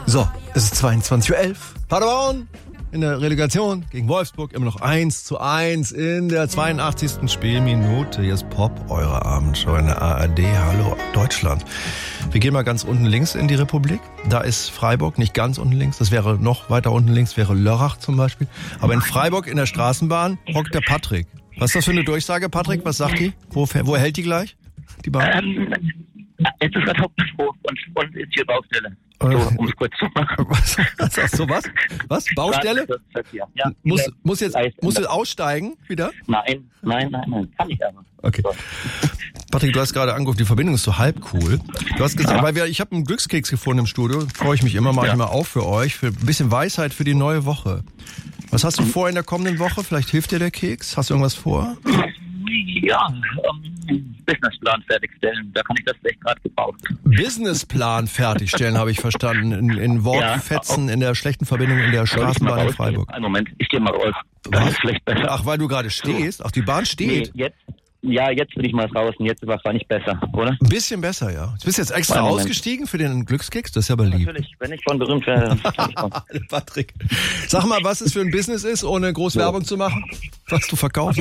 So, es ist 22:11 Uhr. Paderborn in der Relegation gegen Wolfsburg immer noch 1:1 in der 82. Spielminute. Hier ist Pop, eure Abendshow in der ARD. Hallo Deutschland. Wir gehen mal ganz unten links in die Republik. Da ist Freiburg, nicht ganz unten links. Das wäre noch weiter unten links, wäre Lörrach zum Beispiel. Aber in Freiburg in der Straßenbahn hockt der Patrick. Was ist das für eine Durchsage, Patrick? Was sagt die? Wo hält die gleich? Die Bahn? Jetzt ist gerade Hauptbahnhof und ist hier Baustelle. So, um es kurz zu machen. Was sagst du, was? Was? Baustelle? Ja. Muss jetzt aussteigen wieder? Nein. Kann ich aber. Okay. So. Patrick, du hast gerade angerufen, die Verbindung ist so halb cool. Du hast gesagt, weil ich habe einen Glückskeks gefunden im Studio, freue ich mich immer, mache ich mal auf für euch, für ein bisschen Weisheit für die neue Woche. Was hast du vor in der kommenden Woche? Vielleicht hilft dir der Keks? Hast du irgendwas vor? Ja, Businessplan fertigstellen, da kann ich das echt gerade gebrauchen. Businessplan fertigstellen, habe ich verstanden. In Wortfetzen, in der schlechten Verbindung in der Straßenbahn in Freiburg. Einen Moment, ich gehe mal raus. Das ist vielleicht besser. Ach, weil du gerade stehst? Ach, die Bahn steht? Nee, jetzt bin ich mal draußen, jetzt war es nicht besser, oder? Ein bisschen besser, ja. Du bist jetzt extra ausgestiegen für den Glückskeks? Das ist ja aber lieb. Natürlich, wenn ich von berühmt werde, dann kann ich von. Patrick, sag mal, was es für ein Business ist, ohne groß Werbung zu machen, was du verkaufst.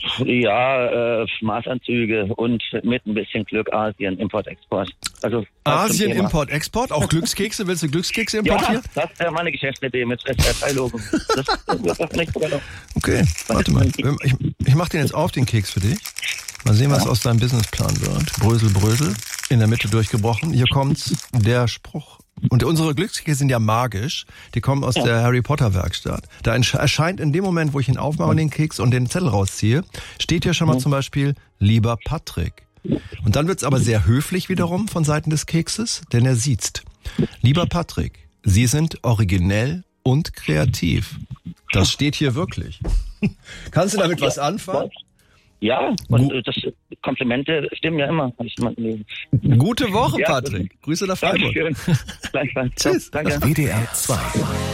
Ja, Maßanzüge und mit ein bisschen Glück Asien, Import-Export. Also Asien, Import-Export? Auch Glückskekse? Willst du Glückskekse importieren? Ja, das wäre meine Geschäftsidee mit SR3-Logo. Das wird nicht genau. Okay, warte mal. Ich mach den jetzt auf, den Keks für dich. Mal sehen, was aus deinem Businessplan wird. Brösel, Brösel. In der Mitte durchgebrochen. Hier kommt der Spruch. Und unsere Glückskekse sind ja magisch. Die kommen aus der Harry Potter Werkstatt. Da erscheint in dem Moment, wo ich ihn aufmache und den Keks und den Zettel rausziehe, steht hier schon mal zum Beispiel, lieber Patrick. Und dann wird's aber sehr höflich wiederum von Seiten des Kekses, denn er siezt. Lieber Patrick, Sie sind originell und kreativ. Das steht hier wirklich. Kannst du damit was anfangen? Ja, und das Komplimente stimmen ja immer, habe ich mal gelesen. Gute Woche, Patrick. Grüße nach Freiburg. Dankeschön. Gleichfalls. Tschüss. Danke. WDR 2.